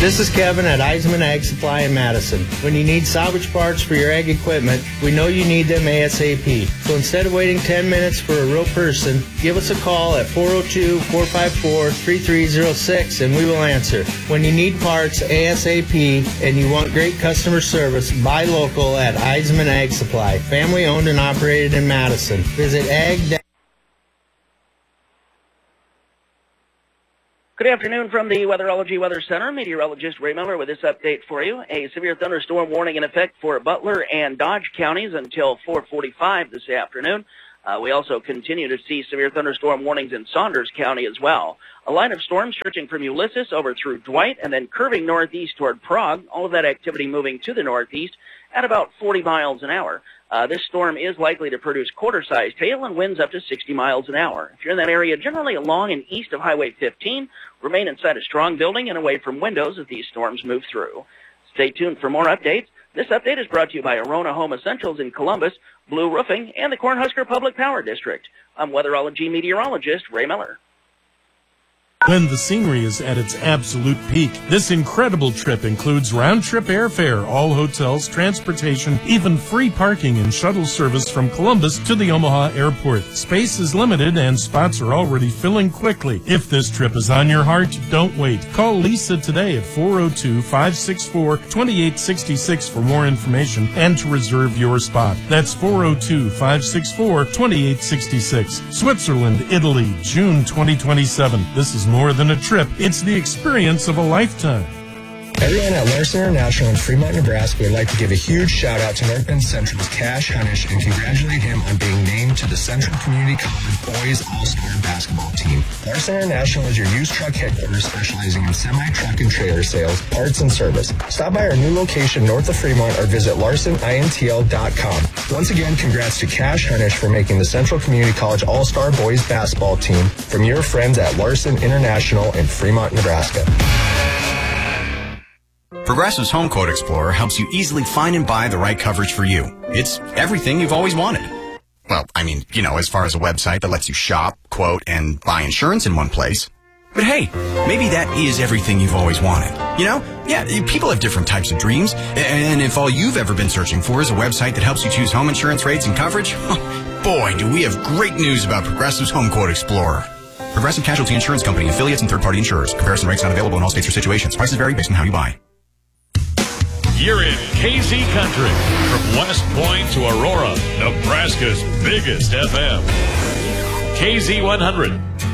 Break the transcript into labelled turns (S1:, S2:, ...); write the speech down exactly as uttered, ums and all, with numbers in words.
S1: This is Kevin at Eisman Ag Supply in Madison. When you need salvage parts for your ag equipment, we know you need them ASAP. So instead of waiting ten minutes for a real person, give us a call at four oh two, four five four, three three oh six and we will answer. When you need parts ASAP and you want great customer service, buy local at Eisman Ag Supply. Family owned and operated in Madison. Visit ag.
S2: Good afternoon from the Weatherology Weather Center. Meteorologist Ray Miller with this update for you. A severe thunderstorm warning in effect for Butler and Dodge counties until four forty-five this afternoon. Uh, we also continue to see severe thunderstorm warnings in Saunders County as well. A line of storms stretching from Ulysses over through Dwight and then curving northeast toward Prague. All of that activity moving to the northeast at about forty miles an hour. Uh, this storm is likely to produce quarter-sized hail and winds up to sixty miles an hour. If you're in that area, generally along and east of Highway fifteen, remain inside a strong building and away from windows as these storms move through. Stay tuned for more updates. This update is brought to you by Arona Home Essentials in Columbus, Blue Roofing, and the Cornhusker Public Power District. I'm weatherology meteorologist Ray Miller.
S3: When the scenery is at its absolute peak, this incredible trip includes round-trip airfare, all hotels, transportation, even free parking and shuttle service from Columbus to the Omaha airport. Space is limited and spots are already filling quickly. If this trip is on your heart, don't wait. Call Lisa today at four oh two, five six four, two eight six six for more information and to reserve your spot. That's four oh two, five six four, two eight six six. Switzerland, Italy, June twenty twenty-seven. This is more than a trip. It's the experience of a lifetime.
S4: Everyone at Larson International in Fremont, Nebraska would like to give a huge shout out to North Bend Central's Cash Hunish and congratulate him on being named to the Central Community College Boys All-Star Basketball Team. Larson International is your used truck headquarters specializing in semi-truck and trailer sales, parts, and service. Stop by our new location north of Fremont or visit larson intl dot com. Once again, congrats to Cash Hunish for making the Central Community College All-Star Boys Basketball Team from your friends at Larson International in Fremont, Nebraska.
S5: Progressive's Home Quote Explorer helps you easily find and buy the right coverage for you. It's everything you've always wanted. Well, I mean, you know, as far as a website that lets you shop, quote, and buy insurance in one place. But hey, maybe that is everything you've always wanted. You know, yeah, people have different types of dreams. And if all you've ever been searching for is a website that helps you choose home insurance rates and coverage, boy, do we have great news about Progressive's Home Quote Explorer. Progressive Casualty Insurance Company, affiliates, and third-party insurers. Comparison rates not available in all states or situations. Prices vary based on how you buy.
S6: You're in K Z Country from West Point to Aurora, Nebraska's biggest F M. K Z one hundred.